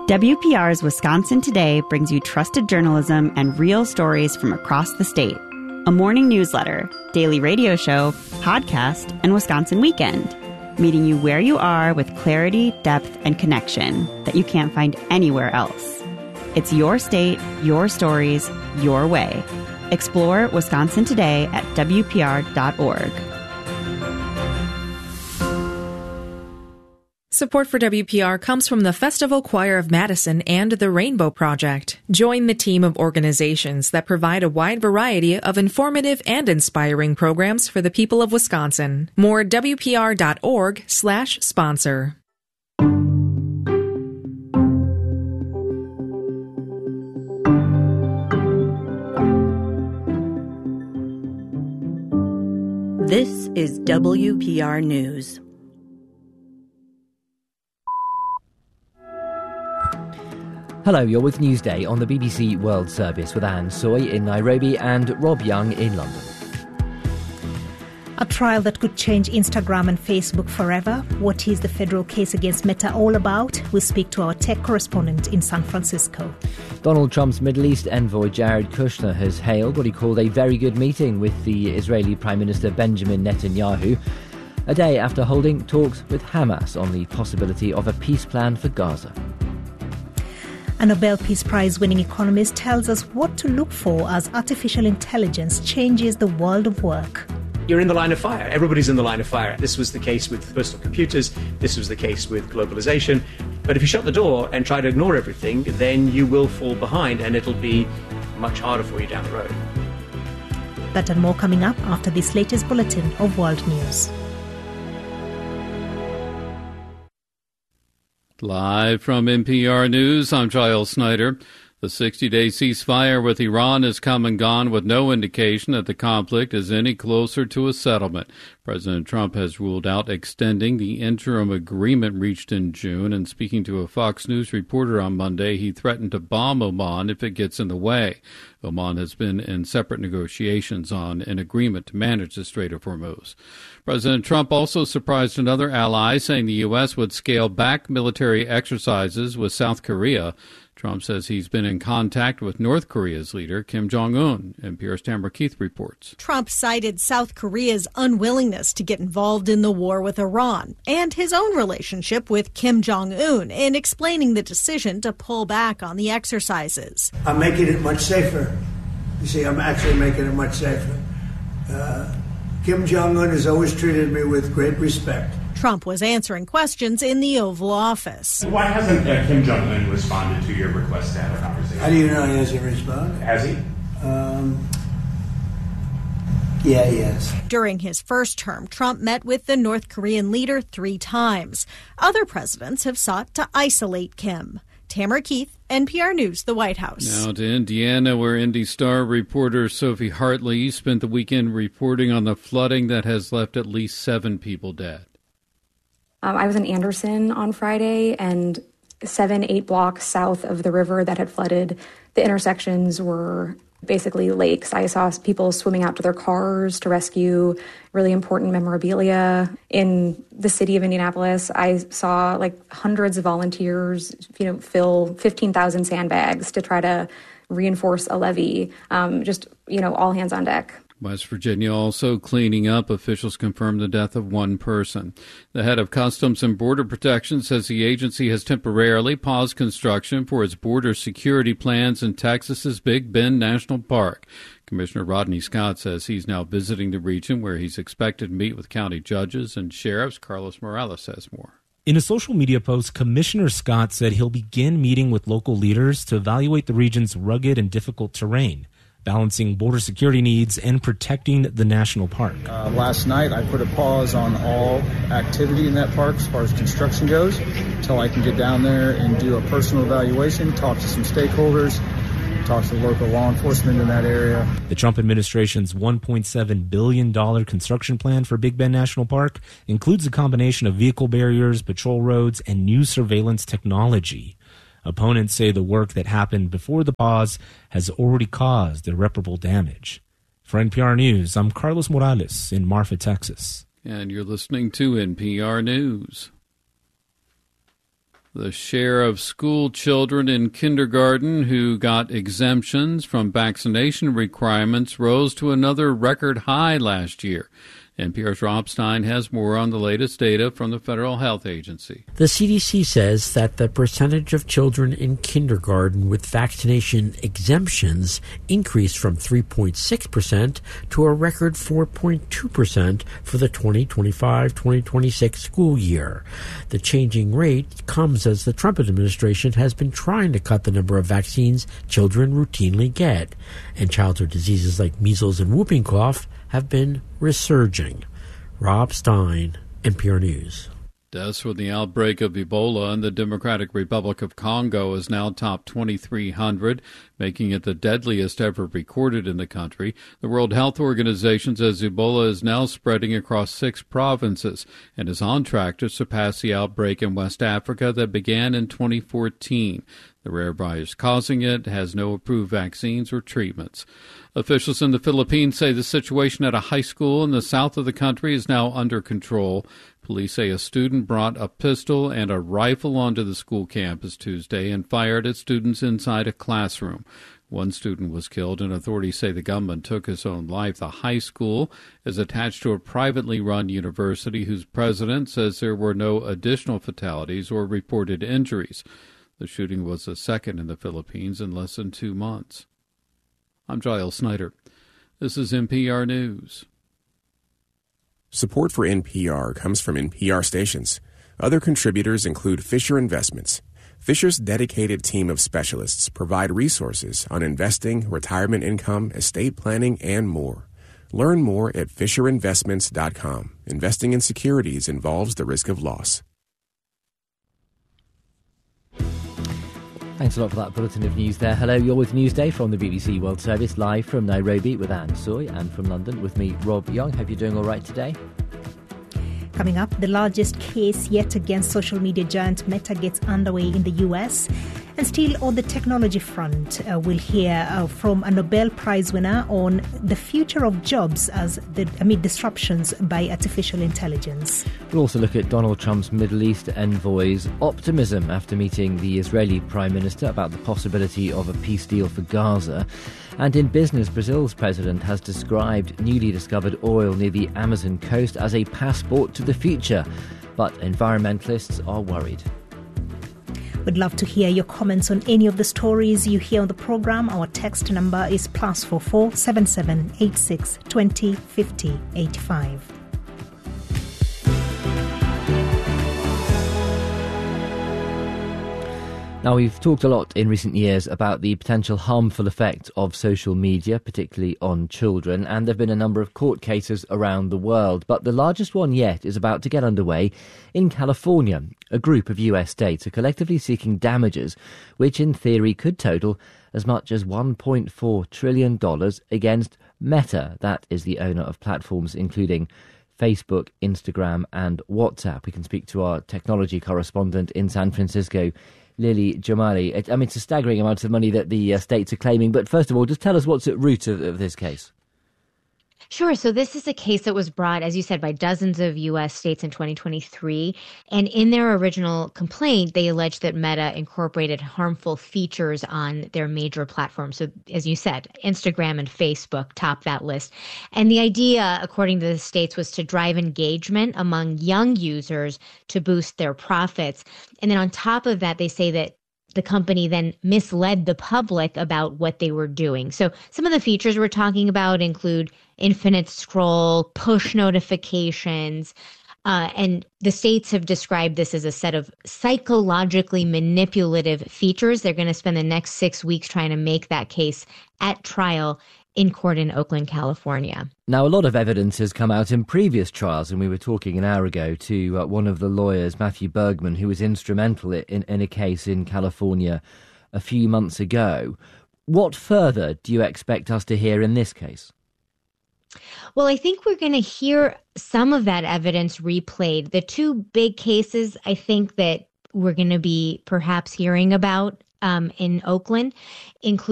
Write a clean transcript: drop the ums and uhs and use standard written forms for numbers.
WPR's Wisconsin Today brings you trusted journalism and real stories from across the state. A morning newsletter, daily radio show, podcast, and Wisconsin Weekend. Meeting you where you are with clarity, depth, and connection that you can't find anywhere else. It's your state, your stories, your way. Explore Wisconsin Today at WPR.org. Support for WPR comes from the Festival Choir of Madison and the Rainbow Project. Join the team of organizations that provide a wide variety of informative and inspiring programs for the people of Wisconsin. More at WPR.org/sponsor. This is WPR News. Hello, you're with Newsday on the BBC World Service with Anne Soy in Nairobi and Rob Young in London. A trial that could change Instagram and Facebook forever. What is the federal case against Meta all about? We'll speak to our tech correspondent in San Francisco. Donald Trump's Middle East envoy Jared Kushner has hailed what he called a very good meeting with the Israeli Prime Minister Benjamin Netanyahu, a day after holding talks with Hamas on the possibility of a peace plan for Gaza. A Nobel Peace Prize-winning economist tells us what to look for as artificial intelligence changes the world of work. You're in the line of fire. Everybody's in the line of fire. This was the case with personal computers. This was the case with globalization. But if you shut the door and try to ignore everything, then you will fall behind and it'll be much harder for you down the road. That and more coming up after this latest bulletin of World News. Live from NPR News, I'm Giles Snyder. The 60-day ceasefire with Iran has come and gone with no indication that the conflict is any closer to a settlement. President Trump has ruled out extending the interim agreement reached in June, and speaking to a Fox News reporter on Monday, he threatened to bomb Oman if it gets in the way. Oman has been in separate negotiations on an agreement to manage the Strait of Hormuz. President Trump also surprised another ally, saying the U.S. would scale back military exercises with South Korea. Trump says he's been in contact with North Korea's leader, Kim Jong-un. NPR's Tamara Keith reports. Trump cited South Korea's unwillingness to get involved in the war with Iran and his own relationship with Kim Jong-un in explaining the decision to pull back on the exercises. I'm making it much safer. You see, I'm actually making it much safer. Kim Jong-un has always treated me with great respect. Trump was answering questions in the Oval Office. Why hasn't Kim Jong-un responded to your request to have a conversation? How do you know he hasn't responded? Has he? Yeah, he has. During his first term, Trump met with the North Korean leader 3 times. Other presidents have sought to isolate Kim. Tamara Keith, NPR News, the White House. Now to Indiana, where Indy Star reporter Sophie Hartley spent the weekend reporting on the flooding that has left at least 7 people dead. I was in Anderson on Friday, and 7-8 blocks south of the river that had flooded, the intersections were basically lakes. I saw people swimming out to their cars to rescue really important memorabilia. In the city of Indianapolis, I saw hundreds of volunteers, fill 15,000 sandbags to try to reinforce a levee. All hands on deck. West Virginia also cleaning up. Officials confirmed the death of 1 person. The head of Customs and Border Protection says the agency has temporarily paused construction for its border security plans in Texas's Big Bend National Park. Commissioner Rodney Scott says he's now visiting the region, where he's expected to meet with county judges and sheriffs. Carlos Morales has more. In a social media post, Commissioner Scott said he'll begin meeting with local leaders to evaluate the region's rugged and difficult terrain, balancing border security needs and protecting the national park. Last night, I put a pause on all activity in that park as far as construction goes until I can get down there and do a personal evaluation, talk to some stakeholders, talk to local law enforcement in that area. The Trump administration's $1.7 billion construction plan for Big Bend National Park includes a combination of vehicle barriers, patrol roads, and new surveillance technology. Opponents say the work that happened before the pause has already caused irreparable damage. For NPR News, I'm Carlos Morales in Marfa, Texas. And you're listening to NPR News. The share of school children in kindergarten who got exemptions from vaccination requirements rose to another record high last year. NPR's Rob Stein has more on the latest data from the Federal Health Agency. The CDC says that the percentage of children in kindergarten with vaccination exemptions increased from 3.6% to a record 4.2% for the 2025-2026 school year. The changing rate comes as the Trump administration has been trying to cut the number of vaccines children routinely get, and childhood diseases like measles and whooping cough have been resurging. Rob Stein, NPR News. Deaths from the outbreak of Ebola in the Democratic Republic of Congo is now topped 2,300, making it the deadliest ever recorded in the country. The World Health Organization says Ebola is now spreading across 6 provinces and is on track to surpass the outbreak in West Africa that began in 2014. The rare virus causing it has no approved vaccines or treatments. Officials in the Philippines say the situation at a high school in the south of the country is now under control. Police say a student brought a pistol and a rifle onto the school campus Tuesday and fired at students inside a classroom. One student was killed, and authorities say the gunman took his own life. The high school is attached to a privately run university whose president says there were no additional fatalities or reported injuries. The shooting was the second in the Philippines in less than 2 months. I'm Giles Snyder. This is NPR News. Support for NPR comes from NPR stations. Other contributors include Fisher Investments. Fisher's dedicated team of specialists provide resources on investing, retirement income, estate planning, and more. Learn more at FisherInvestments.com. Investing in securities involves the risk of loss. Thanks a lot for that bulletin of news there. Hello, you're with Newsday from the BBC World Service, live from Nairobi with Anne Soy, and from London with me, Rob Young. Hope you're doing all right today. Coming up, the largest case yet against social media giant Meta gets underway in the US. And still on the technology front, we'll hear from a Nobel Prize winner on the future of jobs amid disruptions by artificial intelligence. We'll also look at Donald Trump's Middle East envoy's optimism after meeting the Israeli Prime Minister about the possibility of a peace deal for Gaza. And in business, Brazil's president has described newly discovered oil near the Amazon coast as a passport to the future. But environmentalists are worried. We'd love to hear your comments on any of the stories you hear on the programme. Our text number is +44 77 86 20 50 85. Now, we've talked a lot in recent years about the potential harmful effect of social media, particularly on children, and there have been a number of court cases around the world. But the largest one yet is about to get underway in California. A group of US states are collectively seeking damages, which in theory could total as much as $1.4 trillion against Meta. That is the owner of platforms including Facebook, Instagram and WhatsApp. We can speak to our technology correspondent in San Francisco, Lily Jamali. I mean, it's a staggering amount of money that the states are claiming. But first of all, just tell us what's at root of this case. Sure. So this is a case that was brought, as you said, by dozens of U.S. states in 2023. And in their original complaint, they alleged that Meta incorporated harmful features on their major platforms. So, as you said, Instagram and Facebook top that list. And the idea, according to the states, was to drive engagement among young users to boost their profits. And then on top of that, they say that the company then misled the public about what they were doing. So some of the features we're talking about include infinite scroll, push notifications, and the states have described this as a set of psychologically manipulative features. They're going to spend the next 6 weeks trying to make that case at trial in court in Oakland, California. Now, a lot of evidence has come out in previous trials, and we were talking an hour ago to one of the lawyers, Matthew Bergman, who was instrumental in a case in California a few months ago. What further do you expect us to hear in this case? Well, I think we're going to hear some of that evidence replayed. The two big cases I think that we're going to be perhaps hearing about in Oakland include